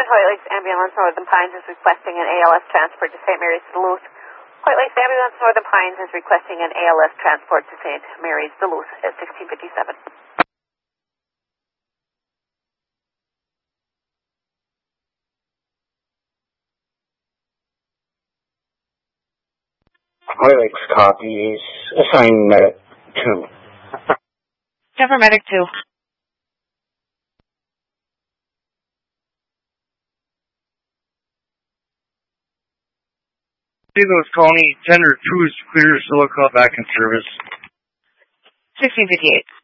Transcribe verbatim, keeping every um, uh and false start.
Hoyt Lakes Ambulance Northern Pines is requesting an A L S transport to Saint Mary's, Duluth. Hoyt Lakes Ambulance Northern Pines is requesting an A L S transport to Saint Mary's, Duluth at sixteen fifty-seven. Hoyt Lakes copies. Assign medic two. Denver medic two. Saint Louis County, tender two is clear, Silica back in service. sixteen fifty-eight.